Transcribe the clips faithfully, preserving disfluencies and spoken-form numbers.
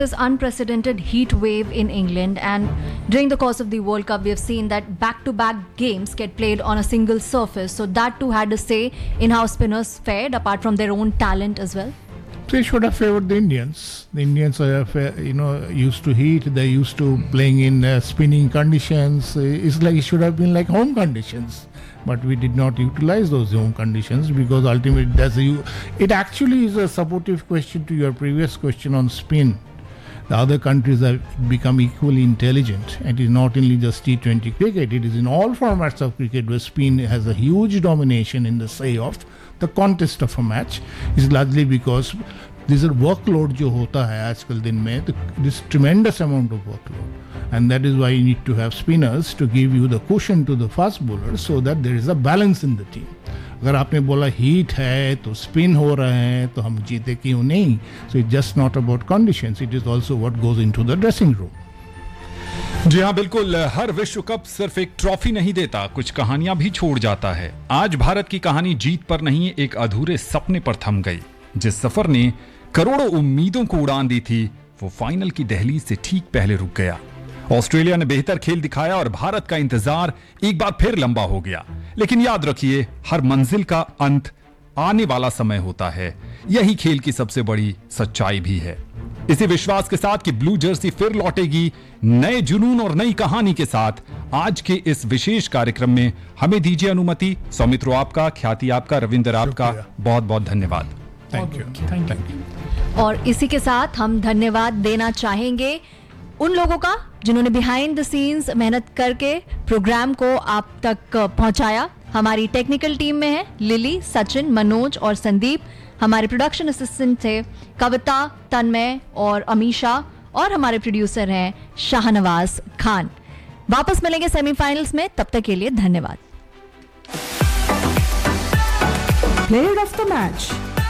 This unprecedented heat wave in England, and during the course of the World Cup we have seen that back-to-back games get played on a single surface, so that too had a say in how spinners fared apart from their own talent as well. They should have favored the Indians. The Indians are, you know, used to heat. They're used to playing in uh, spinning conditions. It's like it should have been like home conditions, but we did not utilize those home conditions because ultimately, that's a, it actually is a supportive question to your previous question on spin. The other countries have become equally intelligent, and it is not only just T twenty cricket, it is in all formats of cricket where spin has a huge domination in the say of the contest of a match. Is largely because this workload जो होता है आजकल दिन में, this tremendous amount of workload, and that is why you need to have spinners to give you the cushion to the fast bowlers so that there is a balance in the team. अगर आपने बोला heat है तो spin हो रहे हैं तो हम जीते क्यों नहीं, so it just not about conditions, it is also what goes into the dressing room. जी हाँ, बिल्कुल. हर विश्व कप सिर्फ एक ट्रॉफी नहीं देता, कुछ कहानियां भी छोड़ जाता है. आज भारत की कहानी जीत पर नहीं, एक अधूरे सपने पर थम गई. जिस सफर ने करोड़ों उम्मीदों को उड़ान दी थी, वो फाइनल की दहलीज से ठीक पहले रुक गया. ऑस्ट्रेलिया ने बेहतर खेल दिखाया और भारत का इंतजार एक बार फिर लंबा हो गया. लेकिन याद रखिए, हर मंजिल का अंत आने वाला समय होता है. यही खेल की सबसे बड़ी सच्चाई भी है. इसी विश्वास के साथ कि ब्लू जर्सी फिर लौटेगी नए जुनून और नई कहानी के साथ, आज के इस विशेष कार्यक्रम में हमें दीजिए अनुमति. सौमित्रो आपका, ख्याति आपका, रविंदर आपका बहुत बहुत धन्यवाद. Thank you. Thank you. और इसी के साथ हम धन्यवाद देना चाहेंगे उन लोगों का जिन्होंने बिहाइंड द सीन्स मेहनत करके प्रोग्राम को आप तक पहुंचाया. हमारी टेक्निकल टीम में है लिली, सचिन, मनोज और संदीप. हमारे प्रोडक्शन असिस्टेंट थे कविता, तन्मय और अमीशा, और हमारे प्रोड्यूसर हैं शाहनवाज खान. वापस मिलेंगे सेमीफाइनल्स में, तब तक के लिए धन्यवाद. Player of the match.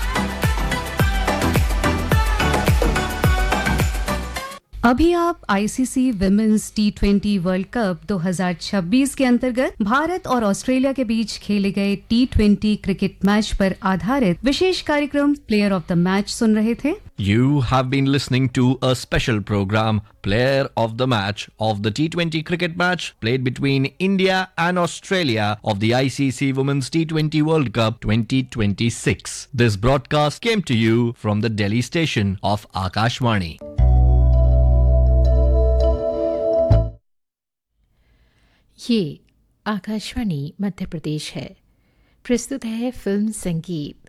अभी आप ICC women's T twenty world cup दो हज़ार छब्बीस के अंतर्गत भारत और ऑस्ट्रेलिया के बीच खेले गए टी ट्वेंटी क्रिकेट मैच पर आधारित विशेष कार्यक्रम प्लेयर ऑफ द मैच सुन रहे थे. You have been listening to a special program, Player of the Match, of the T twenty cricket match played between India and Australia of the I C C Women's T twenty World Cup twenty twenty-six. This broadcast came to you from the Delhi station of Akashvani. ये आकाशवाणी मध्य प्रदेश है. प्रस्तुत है film संगीत.